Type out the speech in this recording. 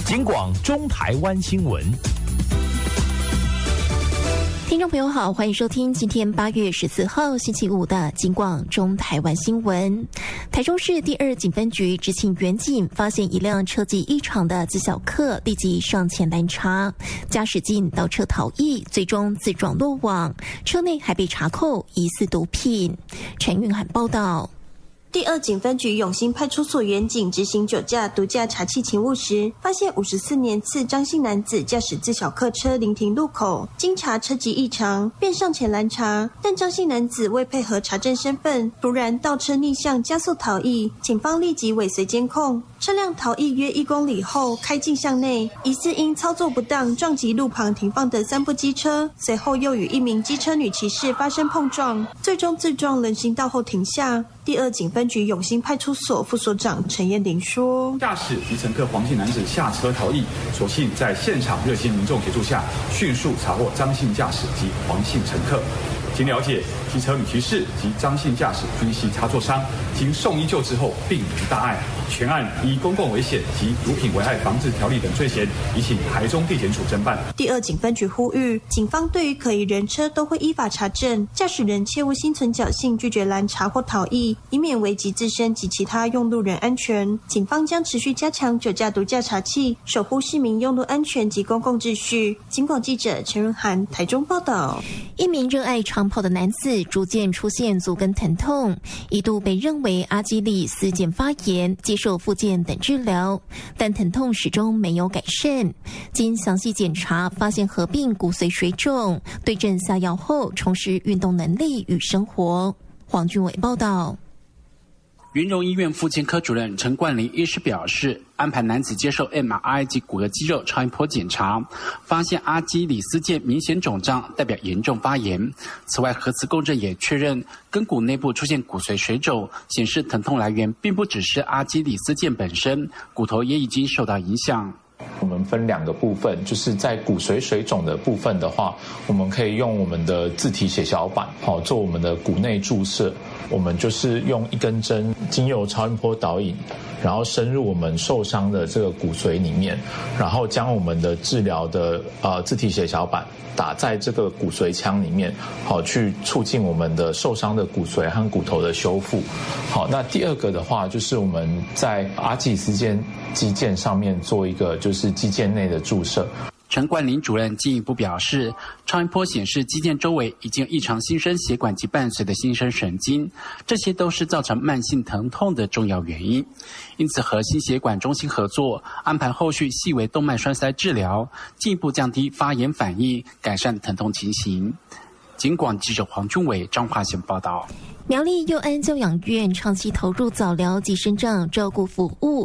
警广中台湾新闻。 听众朋友好，欢迎收听今天8月14号星期五的警广中台湾新闻。台中市第2警分局执勤员警发现一辆车技异常的自小客，立即上前拦查，驾驶竟倒车逃逸，最终自撞落网，车内还被查扣疑似毒品。陈韵涵报道。 第2警分局永兴派出所员警执行酒驾、毒驾查缉勤务时，发现54年次张姓男子驾驶自小客车临停路口，经查车籍异常，便上前拦查，但张姓男子未配合查证身份，突然倒车逆向加速逃逸，警方立即尾随监控。车辆逃逸约1公里后开进巷内，疑似因操作不当撞击路旁停放的3部机车，随后又与一名机车女骑士发生碰撞，最终自撞人行道后停下。第2警分局永兴派出所副所长陈彦霖说： 驾驶及乘客黄姓男子下车逃逸，所幸在现场热心民众协助下，迅速查获张姓驾驶及黄姓乘客。经了解，机车女骑士及张姓驾驶均系擦作伤，经送医救治后并无大碍。全案依公共危险及毒品危害防治条例等罪嫌，已请台中地检署侦办。 第2警分局呼吁，警方对于可疑人车都会依法查证，驾驶人切勿心存侥幸拒绝拦查或逃逸，以免危及自身及其他用路人安全。警方将持续加强酒驾、毒驾查缉，守护市民用路安全及公共秩序。警广记者陈润涵台中报道。 一名热爱长跑的男子逐渐出现足跟疼痛，一度被认为阿基里斯腱发炎，接受复健等治疗，但疼痛始终没有改善。经详细检查，发现合并骨髓水肿，对症下药后重拾运动能力与生活。黄俊伟报道。 云荣医院复健科主任陈冠霖医师表示，安排男子接受 MRI 及骨骼肌肉超音波检查，发现阿基里斯腱明显肿胀，代表严重发炎。此外，核磁共振也确认跟骨内部出现骨髓水肿，显示疼痛来源并不只是阿基里斯腱本身，骨头也已经受到影响。 我们分2个部分，就是在骨髓水肿的部分的话，我们可以用我们的自体血小板做我们的骨内注射，我们就是用1根针经由超音波导引，然后深入我们受伤的这个骨髓里面，然后将我们的治疗的自体血小板打在这个骨髓腔里面，去促进我们的受伤的骨髓和骨头的修复。好，那第2个的话，就是我们在阿基里斯腱肌腱上面做一个就是肌腱内的注射。 陈冠霖主任进一步表示，超音波显示肌腱周围已经异常新生血管及伴随的新生神经，这些都是造成慢性疼痛的重要原因。因此和心血管中心合作，安排后续细微动脉栓塞治疗，进一步降低发炎反应，改善疼痛情形。警广记者黄俊伟彰化县报道。 苗栗佑安教养院长期投入早疗及身障照顾服务，